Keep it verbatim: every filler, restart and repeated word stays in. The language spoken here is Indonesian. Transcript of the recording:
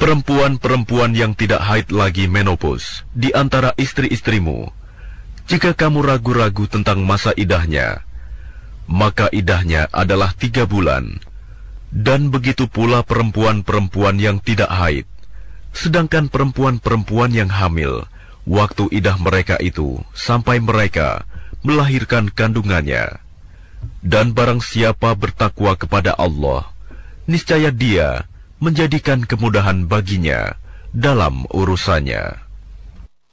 perempuan-perempuan yang tidak haid lagi menopause di antara istri-istrimu, jika kamu ragu-ragu tentang masa idahnya, maka idahnya adalah tiga bulan. Dan begitu pula perempuan-perempuan yang tidak haid. Sedangkan perempuan-perempuan yang hamil, waktu idah mereka itu sampai mereka melahirkan kandungannya. Dan barang siapa bertakwa kepada Allah, niscaya Dia menjadikan kemudahan baginya dalam urusannya.